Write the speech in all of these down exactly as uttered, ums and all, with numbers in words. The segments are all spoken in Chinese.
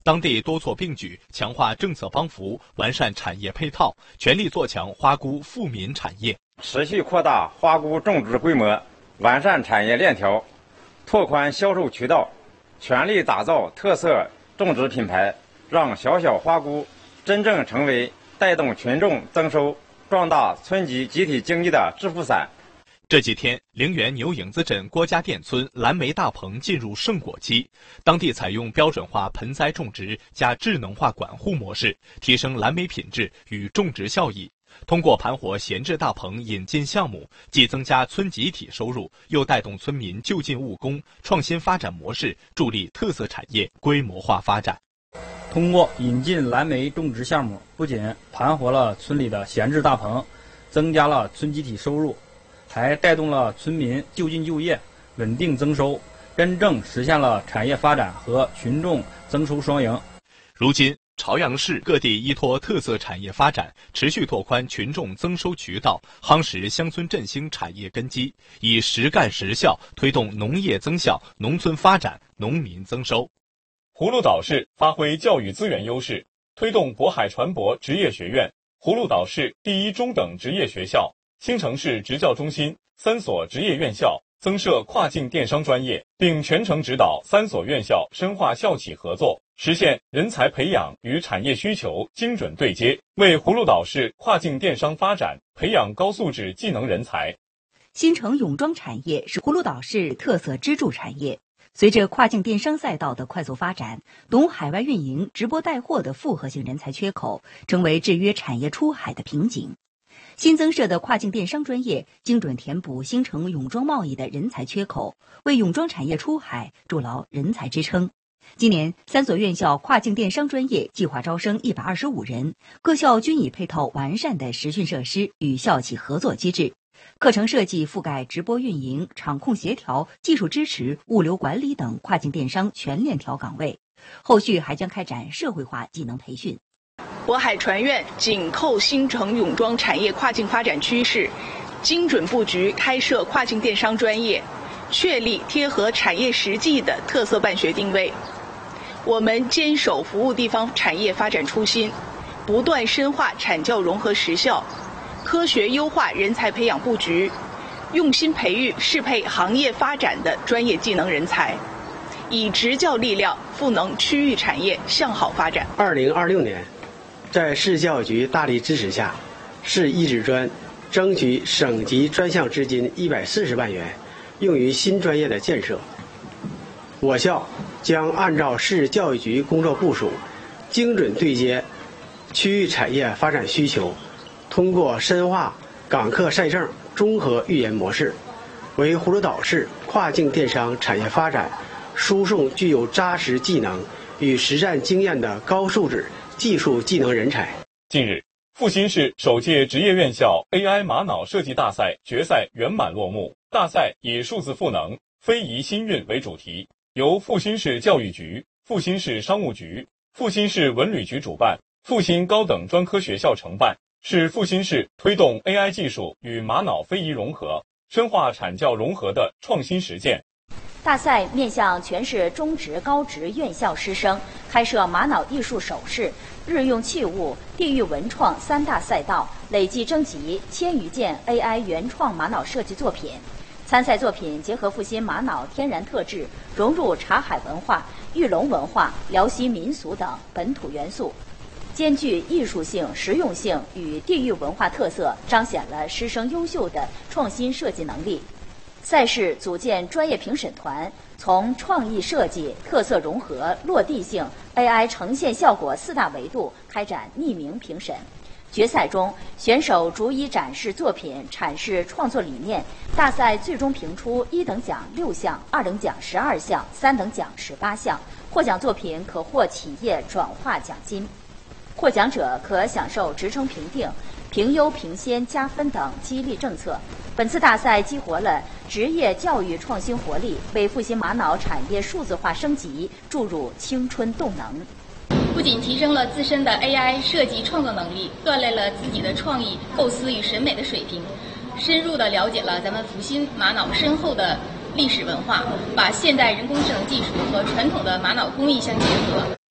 当地多措并举，强化政策帮扶，完善产业配套，全力做强花菇富民产业， 持续扩大花菇种植规模，完善产业链条，拓宽销售渠道，全力打造特色种植品牌，让小小花菇真正成为带动群众增收、壮大村级集体经济的致富伞。 这几天，陵园牛影子镇郭家店村蓝莓大棚进入盛果期，当地采用标准化盆栽种植加智能化管护模式，提升蓝莓品质与种植效益。通过盘活闲置大棚引进项目，既增加村集体收入，又带动村民就近务工，创新发展模式助力特色产业规模化发展。 通过引进蓝莓种植项目，不仅盘活了村里的闲置大棚，增加了村集体收入，还带动了村民就近就业、稳定增收，真正实现了产业发展和群众增收双赢。 如今，朝阳市各地依托特色产业发展，持续拓宽群众增收渠道，夯实乡村振兴产业根基，以实干实效推动农业增效、农村发展、农民增收。 葫芦岛市发挥教育资源优势，推动渤海船舶职业学院、葫芦岛市第一中等职业学校、新城市职教中心三所职业院校增设跨境电商专业，并全程指导三所院校深化校企合作，实现人才培养与产业需求精准对接，为葫芦岛市跨境电商发展培养高素质技能人才。 新城泳装产业是葫芦岛市特色支柱产业。随着跨境电商赛道的快速发展，懂海外运营、直播带货的复合性人才缺口成为制约产业出海的瓶颈。新增设的跨境电商专业，精准填补新城泳装贸易的人才缺口，为泳装产业出海筑牢人才支撑。今年，三所院校跨境电商专业计划招生一百二十五人，各校均已配套完善的实训设施与校企合作机制。课程设计覆盖直播运营、场控协调、技术支持、物流管理等跨境电商全链条岗位，后续还将开展社会化技能培训。 渤海船院紧扣新城泳装产业跨境发展趋势，精准布局开设跨境电商专业，确立贴合产业实际的特色办学定位。我们坚守服务地方产业发展初心，不断深化产教融合实效，科学优化人才培养布局，用心培育适配行业发展的专业技能人才，以职教力量赋能区域产业向好发展。 二零二六年，在市教育局大力支持下，市一直专争取省级专项资金一百四十万元，用于新专业的建设。我校将按照市教育局工作部署，精准对接区域产业发展需求，通过深化港客赛证综合预研模式，为葫芦岛市跨境电商产业发展输送具有扎实技能与实战经验的高素质技术技能人才。 近日，阜新市首届职业院校 A I 玛瑙设计大赛决赛圆满落幕。大赛以数字赋能、非遗新韵为主题，由阜新市教育局、阜新市商务局、阜新市文旅局主办，阜新高等专科学校承办，是阜新市推动 A I 技术与玛瑙非遗融合、深化产教融合的创新实践。 大赛面向全市中职、高职院校师生，开设玛瑙艺术首饰、日用器物、地域文创三大赛道，累计征集千余件 A I 原创玛瑙设计作品。参赛作品结合阜新玛瑙天然特质，融入茶海文化、玉龙文化、辽西民俗等本土元素，兼具艺术性、实用性与地域文化特色，彰显了师生优秀的创新设计能力。赛事组建专业评审团，从创意设计、特色融合、落地性、A I 呈现效果四大维度开展匿名评审。决赛中，选手逐一展示作品，阐释创作理念。大赛最终评出一等奖六项，二等奖十二项，三等奖十八项。获奖作品可获企业转化奖金，获奖者可享受职称评定、评优评先加分等激励政策。本次大赛激活了职业教育创新活力，为阜新玛瑙产业数字化升级注入青春动能。 不仅提升了自身的 A I 设计创作能力，锻炼了自己的创意构思与审美的水平，深入地了解了咱们阜新玛瑙深厚的历史文化，把现代人工智能技术和传统的玛瑙工艺相结合。 近日，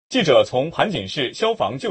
记者从盘锦市消防救